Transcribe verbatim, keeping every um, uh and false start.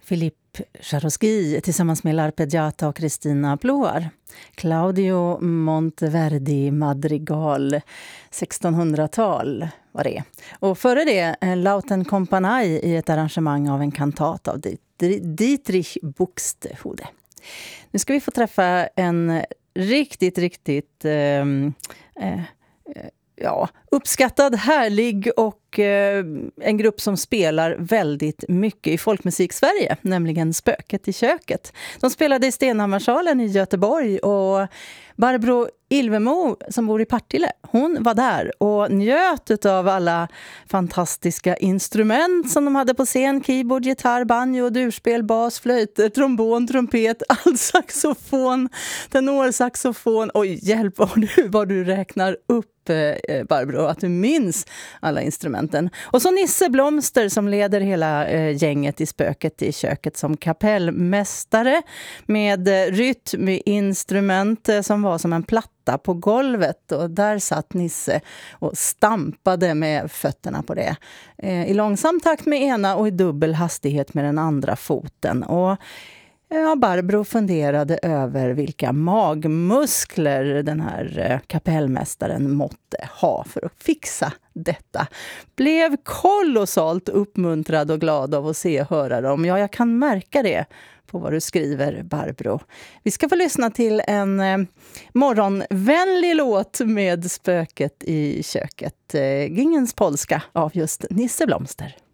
Philippe Jaroski tillsammans med l'arpeggiata och Christina Bloar. Claudio Monteverdi Madrigal, sextonhundratal var det. Och före det Lauten Compagnie i ett arrangemang av en kantat av Dietrich Buxtehude. Nu ska vi få träffa en riktigt, riktigt eh, eh, ja, uppskattad, härlig och eh, en grupp som spelar väldigt mycket i folkmusik Sverige, nämligen Spöket i köket. De spelade i Stenhammarsalen i Göteborg och Barbro Ilvemo som bor i Partille, hon var där och njöt av alla fantastiska instrument som de hade på scen. Keyboard, gitarr, banjo, durspel, bas, flöjter, trombon, trumpet, all saxofon, tenorsaxofon. Oj, hjälp vad du, vad du räknar upp, Barbro, att du minns alla instrumenten. Och så Nisse Blomster som leder hela eh, gänget i Spöket i köket som kapellmästare med eh, rytm, med instrument eh, som var som en platta på golvet, och där satt Nisse och stampade med fötterna på det. Eh, I långsam takt med ena och i dubbel hastighet med den andra foten. Och ja, Barbro funderade över vilka magmuskler den här kapellmästaren måtte ha för att fixa detta. Blev kolossalt uppmuntrad och glad av att se och höra dem. Ja, jag kan märka det på vad du skriver, Barbro. Vi ska få lyssna till en eh, morgonvänlig låt med Spöket i köket. Eh, Gingens polska av just Nisse Blomster.